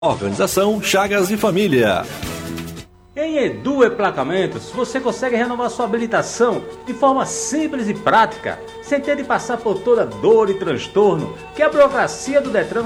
Organização Chagas e Família. Em Edu Emplacamentos, você consegue renovar sua habilitação de forma simples e prática, sem ter de passar por toda dor e transtorno que a burocracia do Detran